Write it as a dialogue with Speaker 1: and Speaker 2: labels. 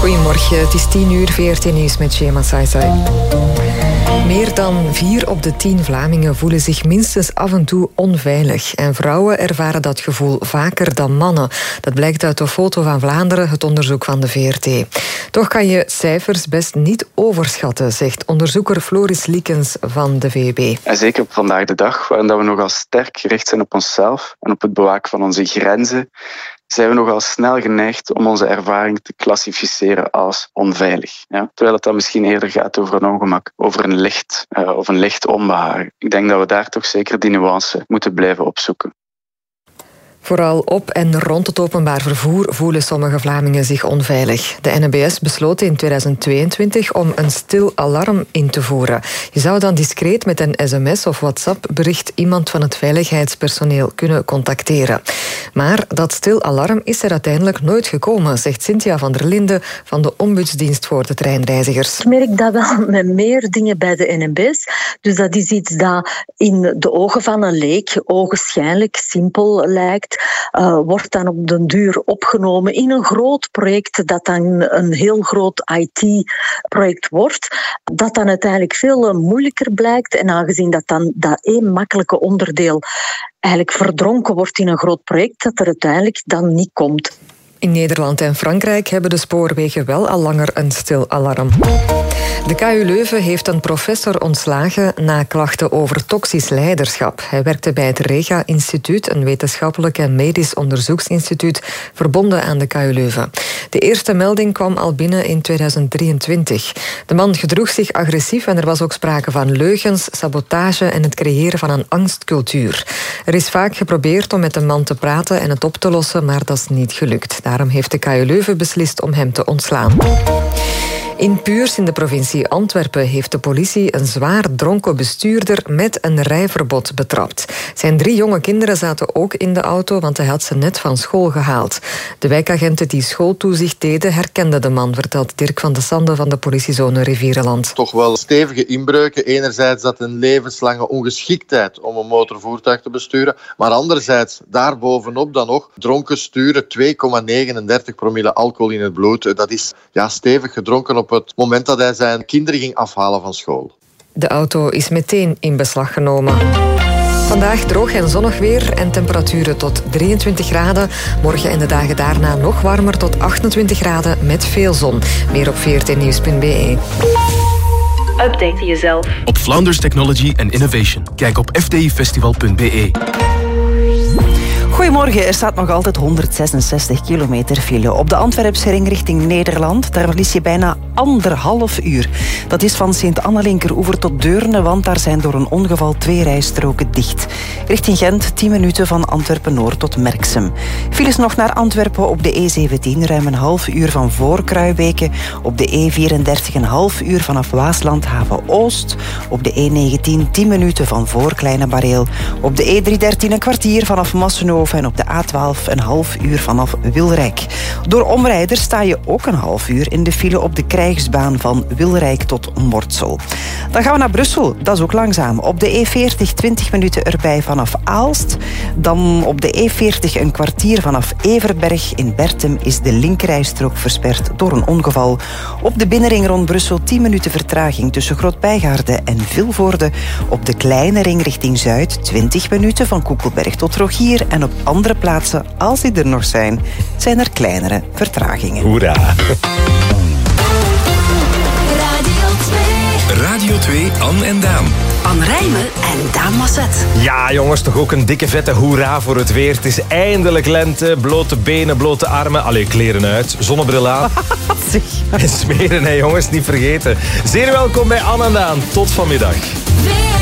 Speaker 1: Goedemorgen, het is 10:00, VRT Nieuws met Shema Saisai. Meer dan 4 op de 10 Vlamingen voelen zich minstens af en toe onveilig. En vrouwen ervaren dat gevoel vaker dan mannen. Dat blijkt uit de Foto van Vlaanderen, het onderzoek van de VRT. Toch kan je cijfers best niet overschatten, zegt onderzoeker Floris Liekens van de VUB.
Speaker 2: En zeker op vandaag de dag, waarin we nogal sterk gericht zijn op onszelf en op het bewaken van onze grenzen, zijn we nogal snel geneigd om onze ervaring te klassificeren als onveilig. Ja? Terwijl het dan misschien eerder gaat over een ongemak, over een licht onbehagen. Ik denk dat we daar toch zeker die nuance moeten blijven opzoeken.
Speaker 1: Vooral op en rond het openbaar vervoer voelen sommige Vlamingen zich onveilig. De NMBS besloot in 2022 om een stil alarm in te voeren. Je zou dan discreet met een sms of WhatsApp-bericht iemand van het veiligheidspersoneel kunnen contacteren. Maar dat stil alarm is er uiteindelijk nooit gekomen, zegt Cynthia van der Linden van de Ombudsdienst voor de treinreizigers.
Speaker 3: Ik merk dat wel met meer dingen bij de NMBS. Dus dat is iets dat in de ogen van een leek ogenschijnlijk simpel lijkt. Wordt dan op den duur opgenomen in een groot project dat dan een heel groot IT-project wordt, dat dan uiteindelijk veel moeilijker blijkt. En aangezien dat dan dat één makkelijke onderdeel eigenlijk verdronken wordt in een groot project, dat er uiteindelijk dan niet komt.
Speaker 1: In Nederland en Frankrijk hebben de spoorwegen wel al langer een stil alarm. De KU Leuven heeft een professor ontslagen na klachten over toxisch leiderschap. Hij werkte bij het Rega-instituut, een wetenschappelijk en medisch onderzoeksinstituut verbonden aan de KU Leuven. De eerste melding kwam al binnen in 2023. De man gedroeg zich agressief en er was ook sprake van leugens, sabotage en het creëren van een angstcultuur. Er is vaak geprobeerd om met de man te praten en het op te lossen, maar dat is niet gelukt. Daarom heeft de KU Leuven beslist om hem te ontslaan. In Puurs in de provincie Antwerpen heeft de politie een zwaar dronken bestuurder met een rijverbod betrapt. Zijn 3 jonge kinderen zaten ook in de auto, want hij had ze net van school gehaald. De wijkagenten die schooltoezicht deden herkenden de man, vertelt Dirk van de Sande van de politiezone Rivierenland.
Speaker 4: Toch wel stevige inbreuken. Enerzijds dat een levenslange ongeschiktheid om een motorvoertuig te besturen, maar anderzijds daarbovenop dan nog dronken sturen, 2,39 promille alcohol in het bloed. Dat is stevig gedronken op het moment dat hij zijn kinderen ging afhalen van school.
Speaker 1: De auto is meteen in beslag genomen. Vandaag droog en zonnig weer en temperaturen tot 23 graden. Morgen en de dagen daarna nog warmer tot 28 graden met veel zon. Meer op vrtnieuws.be.
Speaker 5: Update jezelf
Speaker 6: op Flanders Technology and Innovation. Kijk op fdifestival.be.
Speaker 7: Goedemorgen, er staat nog altijd 166 kilometer file. Op de Antwerpse ring richting Nederland, daar verlies je bijna 1,5 uur. Dat is van Sint-Anna-Linkeroever tot Deurne, want daar zijn door een ongeval 2 rijstroken dicht. Richting Gent 10 minuten van Antwerpen-Noord tot Merksem. Files nog naar Antwerpen op de E17, ruim een half uur van voor Kruibeke. Op de E34 een half uur vanaf Waaslandhaven-Oost. Op de E19 10 minuten van voor Kleine Bareel. Op de E313 een kwartier vanaf Massenhoven en op de A12 een half uur vanaf Wilrijk. Door omrijders sta je ook een half uur in de file op de krijgsbaan van Wilrijk tot Mortsel. Dan gaan we naar Brussel, dat is ook langzaam. Op de E40 20 minuten erbij vanaf Aalst. Dan op de E40 een kwartier vanaf Everberg. In Bertem is de linkerrijstrook versperd door een ongeval. Op de binnenring rond Brussel 10 minuten vertraging tussen Grootbijgaarde en Vilvoorde. Op de kleine ring richting Zuid 20 minuten van Koekelberg tot Rogier. En op andere plaatsen, als die er nog zijn er kleinere vertragingen.
Speaker 8: Hoera!
Speaker 6: Radio 2, Anne en Daan.
Speaker 5: Anne Rijmen en Daan Masset.
Speaker 8: Ja, jongens, toch ook een dikke vette hoera voor het weer. Het is eindelijk lente, blote benen, blote armen. Allee, kleren uit, zonnebril aan. En smeren, hè jongens, niet vergeten. Zeer welkom bij Anne en Daan. Tot vanmiddag.